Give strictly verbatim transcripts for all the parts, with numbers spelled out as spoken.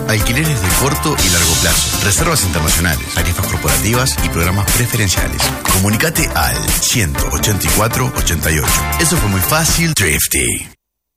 Alquileres de corto y largo plazo, reservas internacionales, tarifas corporativas y programas preferenciales. Comunicate al ciento ochenta y cuatro ochenta y ocho. Eso fue muy fácil, Thrifty.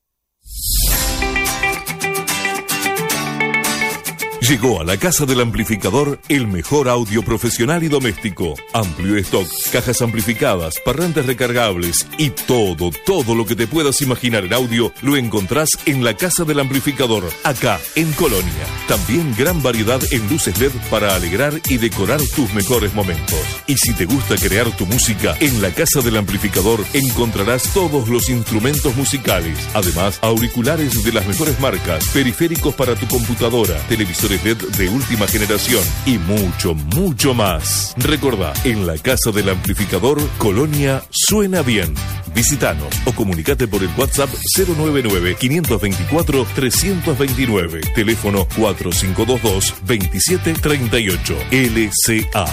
Llegó a la Casa del Amplificador el mejor audio profesional y doméstico. Amplio stock, cajas amplificadas, parlantes recargables y todo, todo lo que te puedas imaginar en audio lo encontrás en la Casa del Amplificador, acá en Colonia. También gran variedad en luces L E D para alegrar y decorar tus mejores momentos. Y si te gusta crear tu música, en la Casa del Amplificador encontrarás todos los instrumentos musicales. Además, auriculares de las mejores marcas, periféricos para tu computadora, televisores L E D de última generación y mucho, mucho más. Recordá, en la Casa del Amplificador, Colonia suena bien. Visítanos o comunicate por el WhatsApp cero nueve nueve, cinco dos cuatro, tres dos nueve, teléfono cuatro cinco dos dos, dos siete tres ocho, L C A.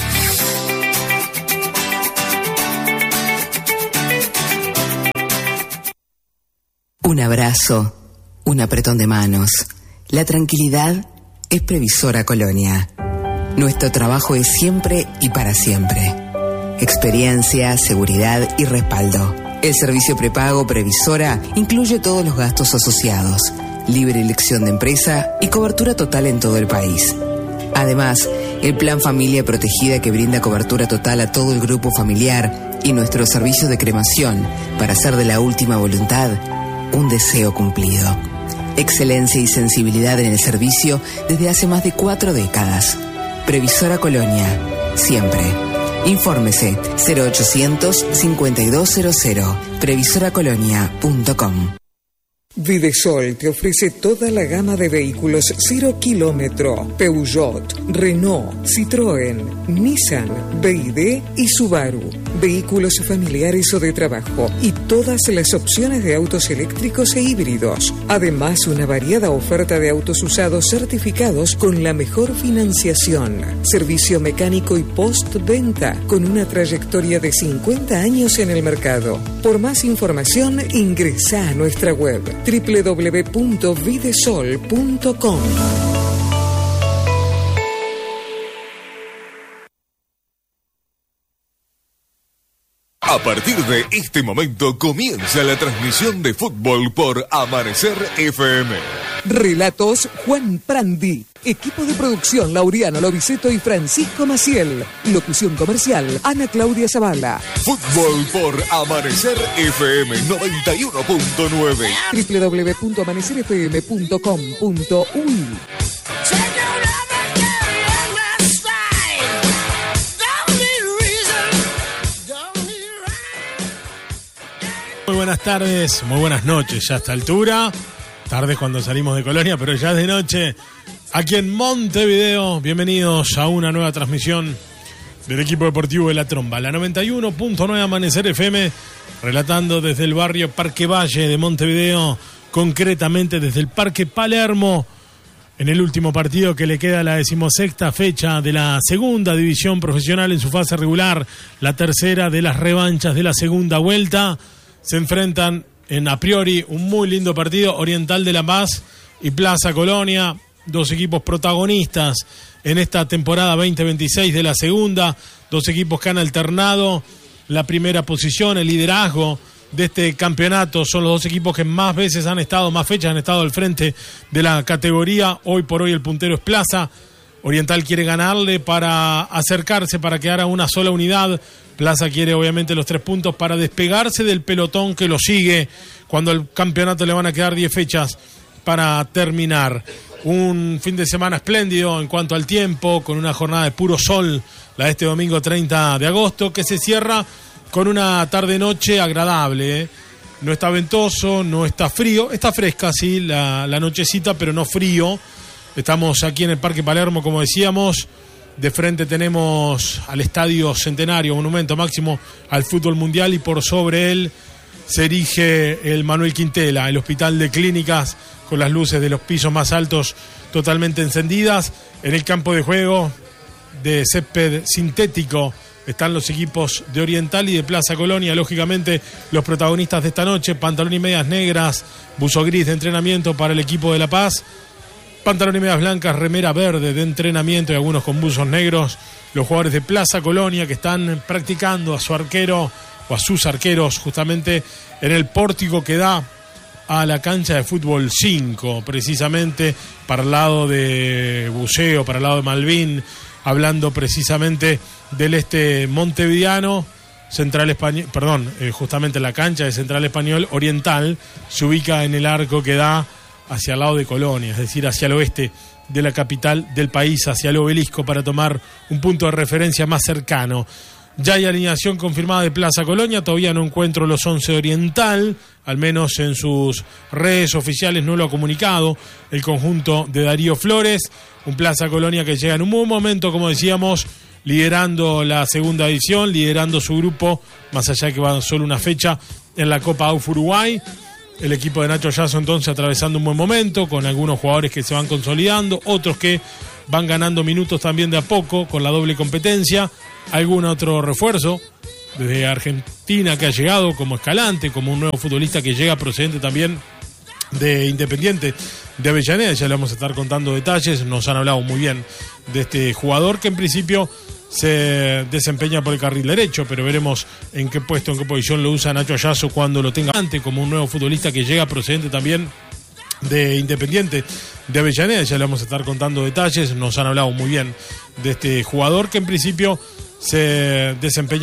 Un abrazo, un apretón de manos. La tranquilidad es Previsora Colonia. Nuestro trabajo es siempre y para siempre. Experiencia, seguridad y respaldo. El servicio prepago Previsora incluye todos los gastos asociados, libre elección de empresa y cobertura total en todo el país. Además, el Plan Familia Protegida que brinda cobertura total a todo el grupo familiar y nuestro servicio de cremación para hacer de la última voluntad un deseo cumplido. Excelencia y sensibilidad en el servicio desde hace más de cuatro décadas. Previsora Colonia, siempre. Infórmese cero ochocientos, cincuenta y dos cero cero, previsora colonia punto com. Videsol te ofrece toda la gama de vehículos cero kilómetro, Peugeot, Renault, Citroën, Nissan, B Y D y Subaru, vehículos familiares o de trabajo y todas las opciones de autos eléctricos e híbridos. Además, una variada oferta de autos usados certificados con la mejor financiación, servicio mecánico y postventa con una trayectoria de cincuenta años en el mercado. Por más información, ingresa a nuestra web doble u doble u doble u punto videsol punto com. A partir de este momento comienza la transmisión de fútbol por Amanecer F M. Relatos Juan Prandi. Equipo de producción Laureano Loviceto y Francisco Maciel. Locución comercial Ana Claudia Zavala. Fútbol por Amanecer F M noventa y uno punto nueve. doble u doble u doble u punto amanecer f m punto com punto u y. Muy buenas tardes, muy buenas noches ya a esta altura. Tardes cuando salimos de Colonia, pero ya es de noche. Aquí en Montevideo, bienvenidos a una nueva transmisión del equipo deportivo de La Tromba. La noventa y uno punto nueve Amanecer F M, relatando desde el barrio Parque Valle de Montevideo, concretamente desde el Parque Palermo, en el último partido que le queda a la decimosexta fecha de la segunda división profesional en su fase regular, la tercera de las revanchas de la segunda vuelta. Se enfrentan en a priori un muy lindo partido, Oriental de La Paz y Plaza Colonia, dos equipos protagonistas en esta temporada veinte veintiséis de la segunda, dos equipos que han alternado la primera posición, el liderazgo de este campeonato. Son los dos equipos que más veces han estado, más fechas han estado al frente de la categoría. Hoy por hoy el puntero es Plaza. Oriental quiere ganarle para acercarse, para quedar a una sola unidad. Plaza quiere obviamente los tres puntos para despegarse del pelotón que lo sigue cuando al campeonato le van a quedar diez fechas para terminar. Un fin de semana espléndido en cuanto al tiempo, con una jornada de puro sol, la de este domingo treinta de agosto, que se cierra con una tarde-noche agradable, ¿eh? No está ventoso, no está frío, está fresca, sí, la, la nochecita, pero no frío. Estamos aquí en el Parque Palermo, como decíamos. De frente tenemos al Estadio Centenario, monumento máximo al fútbol mundial, y por sobre él se erige el Manuel Quintela, el hospital de clínicas, con las luces de los pisos más altos totalmente encendidas. En el campo de juego de césped sintético están los equipos de Oriental y de Plaza Colonia, lógicamente los protagonistas de esta noche, pantalón y medias negras, buzo gris de entrenamiento para el equipo de La Paz. Pantalón y medias blancas, remera verde de entrenamiento y algunos con buzos negros. Los jugadores de Plaza Colonia que están practicando a su arquero o a sus arqueros justamente en el pórtico que da a la cancha de fútbol cinco, precisamente para el lado de Buceo, para el lado de Malvin, hablando precisamente del este montevideano. Central Español, perdón, eh, justamente la cancha de Central Español Oriental se ubica en el arco que da hacia el lado de Colonia, es decir, hacia el oeste de la capital del país, hacia el obelisco, para tomar un punto de referencia más cercano. Ya hay alineación confirmada de Plaza Colonia, todavía no encuentro los once de Oriental, al menos en sus redes oficiales no lo ha comunicado el conjunto de Darío Flores. Un Plaza Colonia que llega en un buen momento, como decíamos, liderando la segunda edición, liderando su grupo, más allá de que va solo una fecha en la Copa A U F Uruguay. El equipo de Nacho Yasso entonces atravesando un buen momento, con algunos jugadores que se van consolidando, otros que van ganando minutos también de a poco con la doble competencia. Algún otro refuerzo desde Argentina que ha llegado como Escalante, como un nuevo futbolista que llega procedente también de Independiente de Avellaneda. Ya le vamos a estar contando detalles. Nos han hablado muy bien de este jugador que en principio se desempeña por el carril derecho, pero veremos en qué puesto, en qué posición lo usa Nacho Yasso cuando lo tenga ante, como un nuevo futbolista que llega procedente también de Independiente de Avellaneda. Ya le vamos a estar contando detalles. Nos han hablado muy bien de este jugador que en principio se desempeña